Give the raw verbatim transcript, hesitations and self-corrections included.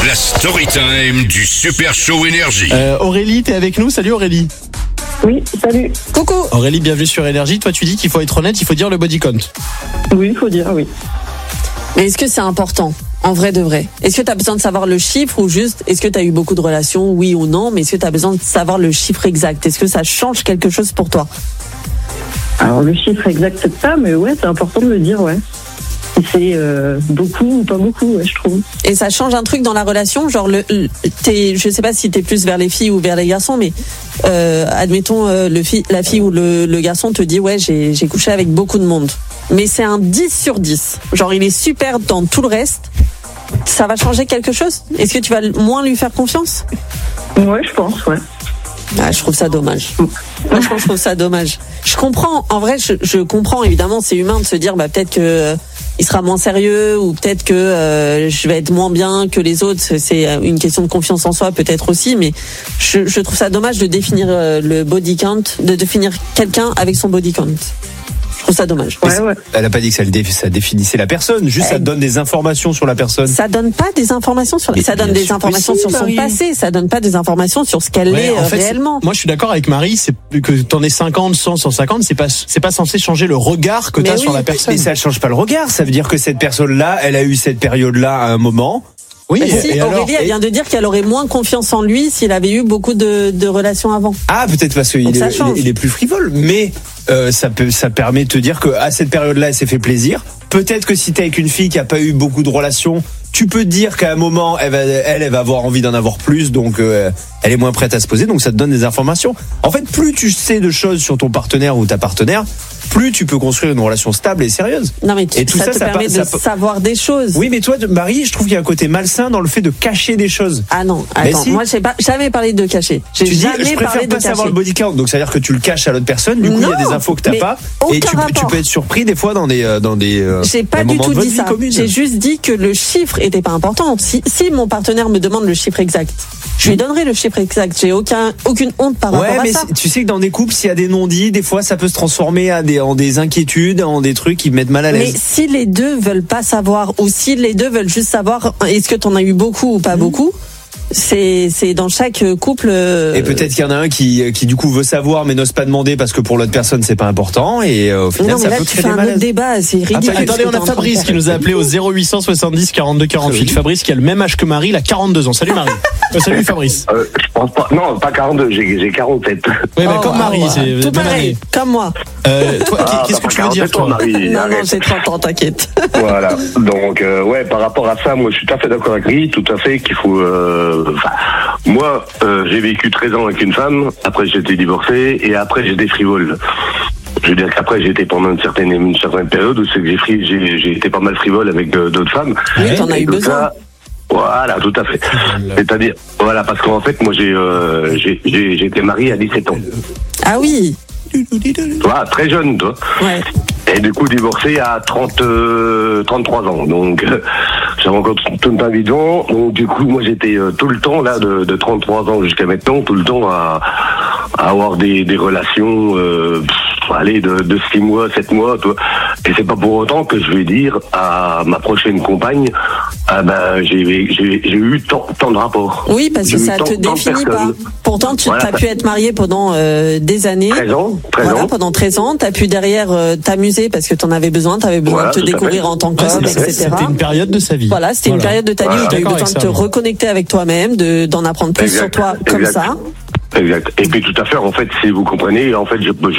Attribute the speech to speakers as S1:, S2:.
S1: La story time du Super Show Énergie.
S2: Euh, Aurélie, t'es avec nous. Salut Aurélie.
S3: Oui, salut.
S4: Coucou.
S2: Aurélie, bienvenue sur Énergie. Toi, tu dis qu'il faut être honnête, il faut dire le body count.
S3: Oui, il faut dire, oui.
S4: Mais est-ce que c'est important, en vrai de vrai? Est-ce que tu as besoin de savoir le chiffre ou juste, est-ce que tu as eu beaucoup de relations, oui ou non? Mais est-ce que tu as besoin de savoir le chiffre exact? Est-ce que ça change quelque chose pour toi?
S3: Alors, le chiffre exact, c'est pas, mais ouais, c'est important de le dire, ouais. Si c'est euh, beaucoup ou pas beaucoup, ouais, je trouve.
S4: Et ça change un truc dans la relation, genre le, le t'es, je sais pas si t'es plus vers les filles ou vers les garçons, mais euh, admettons euh, le fi, la fille ou le, le garçon te dit ouais j'ai, j'ai couché avec beaucoup de monde, mais c'est un dix sur dix, genre il est super dans tout le reste, ça va changer quelque chose? Est-ce que tu vas moins lui faire confiance?
S3: Ouais, je pense, ouais.
S4: Ah, je trouve ça dommage. Franchement, je trouve ça dommage. Je comprends, en vrai, je, je comprends, évidemment, c'est humain de se dire, bah, peut-être que euh, il sera moins sérieux, ou peut-être que euh, je vais être moins bien que les autres. C'est une question de confiance en soi, peut-être aussi, mais je, je trouve ça dommage de définir euh, le body count, de définir quelqu'un avec son body count. Je trouve ça dommage.
S3: Ouais, ouais.
S5: Elle a pas dit que ça, le dé- ça définissait la personne, juste ça
S4: Elle-
S5: donne des informations sur la personne.
S4: Ça donne pas des informations sur,
S5: Mais
S4: ça donne
S5: bien
S4: des
S5: sûr que
S4: informations
S5: si,
S4: sur son
S5: Marie.
S4: passé, ça donne pas des informations sur ce qu'elle
S2: Ouais,
S4: est
S2: en
S4: euh,
S2: fait, c'est-
S4: réellement.
S2: moi, je suis d'accord avec Marie. C'est que t'en aies cinquante, cent, cent cinquante, c'est pas, c'est pas censé changer le regard que
S4: Mais
S2: t'as
S4: oui.
S2: sur la personne.
S5: Mais ça ne change pas le regard, ça veut dire que cette personne-là, elle a eu cette période-là à un moment.
S2: Oui.
S4: Bah
S2: et,
S4: si,
S2: et alors
S4: Aurélie, elle
S5: et-
S4: vient de dire qu'elle aurait moins confiance en lui s'il avait eu beaucoup de, de relations avant.
S5: Ah, peut-être parce qu'il
S4: Donc ça
S5: est,
S4: change.
S5: il est- il est plus frivole, mais euh, ça peut, ça permet de te dire que à cette période-là, elle s'est fait plaisir. Peut-être que si t'es avec une fille qui a pas eu beaucoup de relations, tu peux te dire qu'à un moment, elle, va, elle, elle va avoir envie d'en avoir plus, donc euh, elle est moins prête à se poser, donc ça te donne des informations. En fait, plus tu sais de choses sur ton partenaire ou ta partenaire, plus tu peux construire une relation stable et sérieuse.
S4: Non mais tu-
S5: Et tout
S4: ça,
S5: ça,
S4: te
S5: ça
S4: permet
S5: pa-
S4: de
S5: ça pa-
S4: savoir des choses.
S5: Oui, mais toi, Marie, je trouve qu'il y a un côté malsain dans le fait de cacher des choses.
S4: Ah non,
S5: Mais
S4: attends,
S5: si.
S4: moi j'ai pas jamais parlé de cacher. J'ai
S5: Tu dis,
S4: jamais
S5: je
S4: parlé
S5: préfère
S4: de
S5: pas savoir
S4: cacher.
S5: le body count, donc ça veut dire que tu le caches à l'autre personne. Du coup, il y a
S4: Non,
S5: des infos que t'as
S4: mais
S5: pas,
S4: aucun
S5: et tu, peux- tu
S4: rapport.
S5: peux être surpris des fois dans des euh, dans des. euh,
S4: J'ai pas
S5: des
S4: du
S5: moments
S4: tout
S5: de votre
S4: dit
S5: vie
S4: ça.
S5: commune.
S4: J'ai juste dit que le chiffre était pas important. Si, si mon partenaire me demande le chiffre exact, je lui donnerai le chiffre exact. J'ai aucun aucune honte par
S5: Ouais,
S4: rapport
S5: mais
S4: à ça.
S5: c'est- tu sais que dans des couples, s'il y a des non-dits, des fois, ça peut se transformer à des, en des inquiétudes, en des trucs qui mettent mal à
S4: Mais
S5: l'aise.
S4: si les deux veulent pas savoir, ou si les deux veulent juste savoir est-ce que t'en as eu beaucoup ou pas beaucoup, c'est c'est dans chaque couple. euh,
S5: Et peut-être qu'il y en a un qui, qui du coup veut savoir mais n'ose pas demander parce que pour l'autre personne c'est pas important et euh, au final
S4: Non mais
S5: ça
S4: là
S5: peut
S4: tu
S5: créer
S4: fais
S5: des
S4: un autre
S5: malaises.
S4: débat, c'est ridicule.
S5: Attends,
S2: Attendez,
S4: ce que
S2: on
S4: t'es
S2: a
S4: en train de
S2: Fabrice
S4: faire.
S2: qui nous a appelé au zéro huit cent soixante-dix quarante-deux quarante-huit. Fabrice qui a le même âge que Marie, il a quarante-deux ans. Salut Marie. Euh, salut Fabrice.
S6: Euh, je pense pas. Non, pas quarante-deux, j'ai, j'ai quarante-sept.
S2: Ouais, bah,
S4: Oh,
S2: comme
S4: oh,
S2: Marie,
S4: oh,
S2: c'est
S4: tout
S2: bonne
S4: pareil,
S2: année.
S4: comme moi.
S2: Euh, toi,
S6: Ah,
S2: qu'est-ce
S6: t'as
S2: que tu
S6: pas
S2: veux dire,
S6: quarante-sept ans,
S2: toi?
S6: Marie,
S4: Non, non,
S6: arrête.
S4: j'ai trente ans, t'inquiète.
S6: Voilà. Donc, euh, ouais, par rapport à ça, moi, je suis tout à fait d'accord avec lui, tout à fait qu'il faut. Euh, enfin, moi, euh, j'ai vécu treize ans avec une femme. Après, j'étais divorcé et après, j'étais frivole. Je veux dire qu'après, j'ai été pendant une certaine, une certaine période où c'est que j'ai, fri- j'ai, j'ai été pas mal frivole avec euh, d'autres femmes.
S4: Oui, t'en as
S6: Et
S4: eu
S6: donc
S4: besoin.
S6: là, voilà, tout à fait. C'est-à-dire, voilà, parce qu'en fait, moi, j'ai, euh, j'ai, j'ai, j'ai été marié à dix-sept ans.
S4: Ah oui,
S6: Tu vois, très jeune, toi.
S4: ouais.
S6: Et du coup, divorcé à trente, euh, trente-trois ans. Donc, euh, j'avais encore tout un bidon. Donc, du coup, moi, j'étais euh, tout le temps, là, de, de trente-trois ans jusqu'à maintenant, tout le temps à, à avoir des, des relations, euh, pff, allez, de, de six mois, sept mois, toi. Et c'est pas pour autant que je vais dire à ma prochaine compagne, ah ben, j'ai, j'ai, j'ai eu tant, tant de rapports.
S4: Oui, parce que
S6: J'ai eu
S4: ça
S6: tant-
S4: te
S6: tant de
S4: définit pas.
S6: personnes.
S4: Pourtant, tu
S6: Voilà,
S4: as
S6: ça-
S4: pu être marié pendant euh, des années.
S6: treize ans, treize
S4: Voilà,
S6: ans.
S4: pendant treize ans, t'as pu derrière euh, t'amuser parce que t'en avais besoin, t'avais besoin
S6: Voilà,
S4: de te
S6: tout à
S4: découvrir
S6: fait.
S4: en tant
S2: Ouais,
S4: qu'homme,
S2: c'est-
S4: et cetera.
S2: C'était une période de sa vie.
S4: Voilà, c'était une période de ta vie
S6: Voilà.
S4: où tu as eu
S2: D'accord
S4: besoin de
S2: avec
S4: te
S2: ça, moi.
S4: reconnecter avec toi-même, de d'en apprendre plus
S6: Exact,
S4: sur toi comme
S6: exact.
S4: ça.
S6: Exact. Et puis tout à fait, en fait, si vous comprenez, en fait, je,